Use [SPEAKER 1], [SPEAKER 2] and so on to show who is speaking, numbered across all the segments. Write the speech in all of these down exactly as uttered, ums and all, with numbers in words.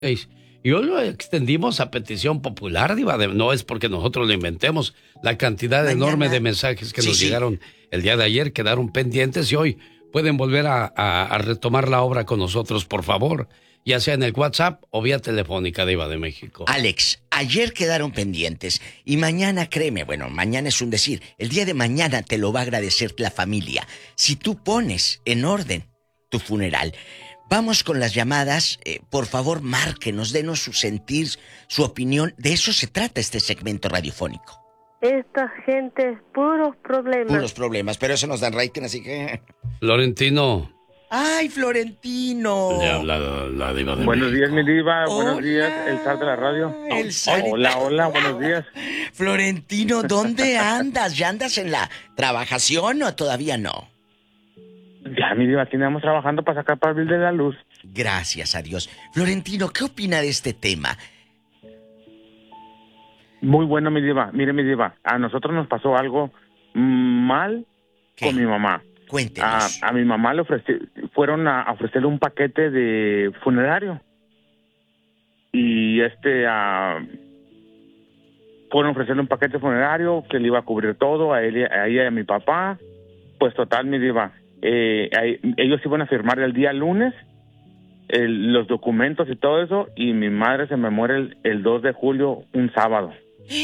[SPEAKER 1] Y hoy lo extendimos a petición popular, Diva. De, no es porque nosotros lo inventemos. La cantidad Mañana. enorme de mensajes que sí, nos sí. llegaron el día de ayer quedaron pendientes y hoy pueden volver a, a, a retomar la obra con nosotros, por favor. Ya sea en el WhatsApp o vía telefónica, Diva de México.
[SPEAKER 2] Alex, ayer quedaron pendientes y mañana, créeme, bueno, mañana es un decir, el día de mañana te lo va a agradecer la familia. Si tú pones en orden tu funeral. Vamos con las llamadas. Eh, por favor, márquenos, denos su sentir, su opinión. De eso se trata este segmento radiofónico.
[SPEAKER 3] Esta gente es puros problemas.
[SPEAKER 2] Puros problemas, pero eso nos dan rating, así que...
[SPEAKER 1] Florentino.
[SPEAKER 2] ¡Ay, Florentino!
[SPEAKER 1] Le habla la, la Diva de
[SPEAKER 4] Buenos
[SPEAKER 1] México.
[SPEAKER 4] días, mi Diva.
[SPEAKER 2] Hola,
[SPEAKER 4] buenos días, el zar de la radio.
[SPEAKER 2] El zar.
[SPEAKER 4] Hola, hola, buenos días.
[SPEAKER 2] Florentino, ¿dónde andas? ¿Ya andas en la trabajación o todavía no?
[SPEAKER 4] Ya, mi Diva, aquí andamos trabajando para sacar para el de la luz.
[SPEAKER 2] Gracias a Dios. Florentino, ¿qué opina de este tema?
[SPEAKER 4] Muy bueno, mi Diva. Mire, mi Diva, a nosotros nos pasó algo mal ¿Qué? Con mi mamá.
[SPEAKER 2] Cuéntenos.
[SPEAKER 4] A, a mi mamá le ofrecí, fueron a ofrecerle un paquete de funerario. Y este, a, fueron a ofrecerle un paquete funerario que le iba a cubrir todo, a, él, a ella y a mi papá. Pues total, mi Diva. Eh, ellos iban a firmar el día lunes el, los documentos y todo eso, y mi madre se me muere el, el dos de julio, un sábado.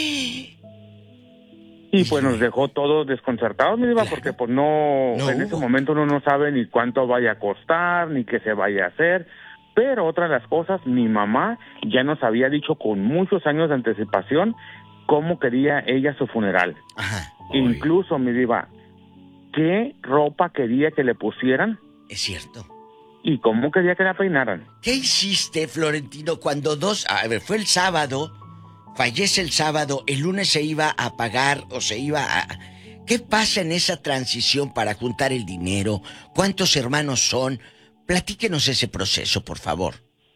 [SPEAKER 4] Y pues nos dejó todos desconcertados, mi Diva, claro. Porque pues no, no en hubo. Ese momento uno no sabe ni cuánto vaya a costar, ni qué se vaya a hacer. Pero otra de las cosas, mi mamá ya nos había dicho con muchos años de anticipación cómo quería ella su funeral.
[SPEAKER 2] Ajá.
[SPEAKER 4] Incluso, mi Diva, qué ropa quería que le pusieran.
[SPEAKER 2] Es cierto.
[SPEAKER 4] Y cómo quería que la peinaran.
[SPEAKER 2] ¿Qué hiciste, Florentino, cuando dos... A ver, fue el sábado, fallece el sábado, el lunes se iba a pagar o se iba a... ¿Qué pasa en esa transición para juntar el dinero? ¿Cuántos hermanos son? Platíquenos ese proceso, por favor.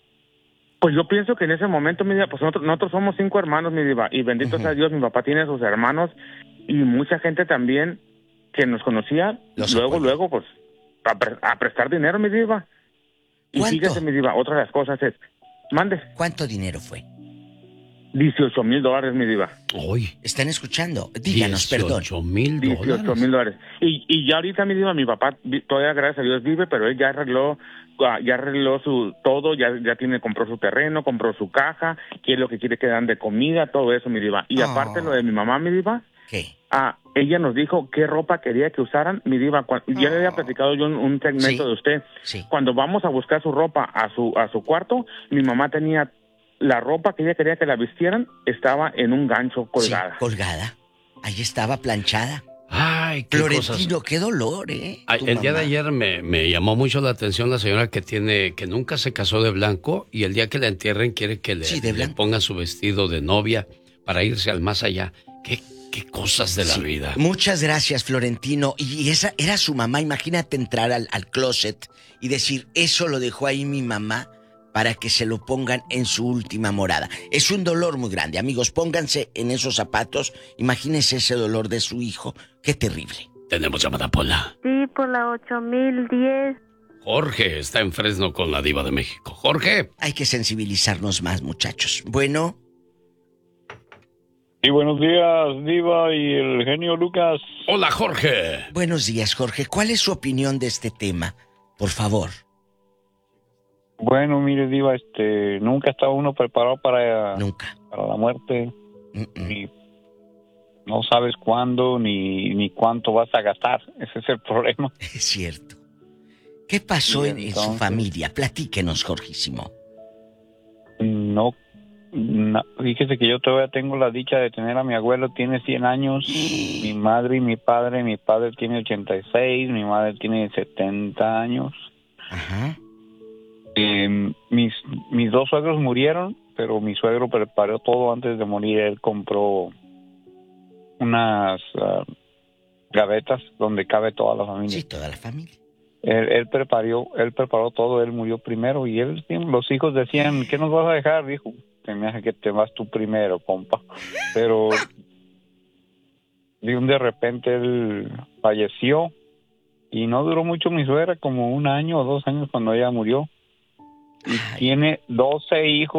[SPEAKER 4] Pues yo pienso que en ese momento, mi Diva, pues nosotros, nosotros somos cinco hermanos, mi Diva, y bendito uh-huh. sea Dios, mi papá tiene a sus hermanos y mucha gente también que nos conocía, Los luego, apoyo. luego, pues, a, pre- a prestar dinero, mi Diva. Y fíjate, mi Diva, otra de las cosas es, mande.
[SPEAKER 2] ¿Cuánto dinero fue?
[SPEAKER 4] dieciocho mil dólares, mi Diva.
[SPEAKER 1] Uy.
[SPEAKER 2] ¿Están escuchando? Díganos, perdón.
[SPEAKER 1] dieciocho mil dólares.
[SPEAKER 4] dieciocho mil dólares. Y, y ya ahorita, mi Diva, mi papá todavía, gracias a Dios, vive, pero él ya arregló, ya arregló su todo, ya, ya tiene, compró su terreno, compró su caja, qué es lo que quiere que dan de comida, todo eso, mi Diva. Y oh. aparte lo de mi mamá, mi Diva.
[SPEAKER 2] ¿Qué?
[SPEAKER 4] Ah, ella nos dijo qué ropa quería que usaran, mi Diva. Cuando, oh. Ya le había platicado yo un, un segmento
[SPEAKER 2] sí.
[SPEAKER 4] de usted.
[SPEAKER 2] Sí.
[SPEAKER 4] Cuando vamos a buscar su ropa a su a su cuarto, mi mamá tenía la ropa que ella quería que la vistieran, estaba en un gancho colgada.
[SPEAKER 2] Sí, colgada. Ahí estaba planchada.
[SPEAKER 1] Ay, qué
[SPEAKER 2] Florentino,
[SPEAKER 1] cosas.
[SPEAKER 2] Qué dolor, ¿eh?
[SPEAKER 1] Ay, el mamá. Día de ayer me, me llamó mucho la atención la señora que tiene, que nunca se casó de blanco y el día que la entierren quiere que le,
[SPEAKER 2] sí,
[SPEAKER 1] le ponga su vestido de novia para irse al más allá. ¿Qué Qué cosas de la sí. vida.
[SPEAKER 2] Muchas gracias, Florentino. Y esa era su mamá. Imagínate entrar al, al closet y decir, eso lo dejó ahí mi mamá para que se lo pongan en su última morada. Es un dolor muy grande. Amigos, pónganse en esos zapatos. Imagínense ese dolor de su hijo. Qué terrible.
[SPEAKER 1] Tenemos llamada, Pola.
[SPEAKER 3] Sí, por la ocho mil diez.
[SPEAKER 1] Jorge está en Fresno con la Diva de México. Jorge.
[SPEAKER 2] Hay que sensibilizarnos más, muchachos. Bueno...
[SPEAKER 5] Sí, buenos días, Diva y el genio Lucas.
[SPEAKER 1] Hola, Jorge.
[SPEAKER 2] Buenos días, Jorge. ¿Cuál es su opinión de este tema? Por favor.
[SPEAKER 5] Bueno, mire, Diva, este, nunca estaba uno preparado para,
[SPEAKER 2] nunca.
[SPEAKER 5] para la muerte.
[SPEAKER 2] Mm-mm.
[SPEAKER 5] Ni, no sabes cuándo ni, ni cuánto vas a gastar. Ese es el problema.
[SPEAKER 2] Es cierto. ¿Qué pasó en, entonces, en su familia? Platíquenos, Jorgísimo.
[SPEAKER 5] No. No, fíjese que yo todavía tengo la dicha de tener a mi abuelo, tiene cien años, mi madre y mi padre, mi padre tiene ochenta y seis, mi madre tiene setenta años.
[SPEAKER 2] Ajá.
[SPEAKER 5] Eh, mis, mis dos suegros murieron, pero mi suegro preparó todo antes de morir. Él compró unas uh, gavetas donde cabe toda la familia.
[SPEAKER 2] Sí, toda la familia.
[SPEAKER 5] Él, él preparó, él preparó todo, él murió primero y él, los hijos decían, ¿qué nos vas a dejar? Dijo, se me hace que te vas tú primero, compa. Pero de un de repente él falleció y no duró mucho mi suegra, como un año o dos años cuando ella murió. y tiene doce hijos.